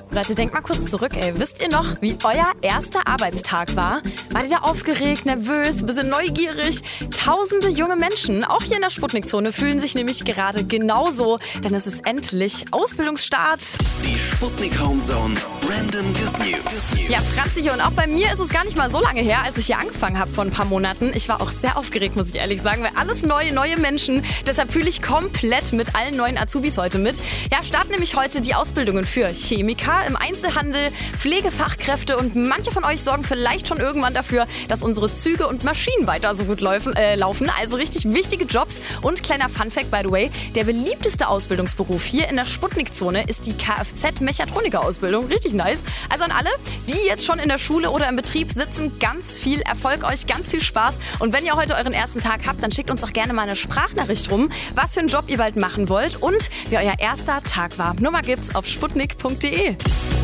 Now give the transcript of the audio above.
Leute, denkt mal kurz zurück, ey. Wisst ihr noch, wie euer erster Arbeitstag war? Wart ihr da aufgeregt, nervös, ein bisschen neugierig? Tausende junge Menschen, auch hier in der Sputnik-Zone, fühlen sich nämlich gerade genauso. Denn es ist endlich Ausbildungsstart. Die Sputnik Homezone Random Good News. Ja, Franzi hier. Und auch bei mir ist es gar nicht mal so lange her, als ich hier angefangen habe vor ein paar Monaten. Ich war auch sehr aufgeregt, muss ich ehrlich sagen, weil alles neue Menschen. Deshalb fühle ich komplett mit allen neuen Azubis heute mit. Ja, starten nämlich heute die Ausbildungen für Chemiker im Einzelhandel, Pflegefachkräfte und manche von euch sorgen vielleicht schon irgendwann dafür, dass unsere Züge und Maschinen weiter so gut laufen. Also richtig wichtige Jobs. Und kleiner Funfact, by the way, der beliebteste Ausbildungsberuf hier in der Sputnik-Zone ist die Kfz-Mechatroniker-Ausbildung. Richtig nice. Also an alle, die jetzt schon in der Schule oder im Betrieb sitzen, ganz viel Erfolg euch, ganz viel Spaß. Und wenn ihr heute euren ersten Tag habt, dann schickt uns doch gerne mal eine Sprachnachricht rum, was für einen Job ihr bald machen wollt und wie euer erster Tag war. Nummer gibt's auf sputnik.de.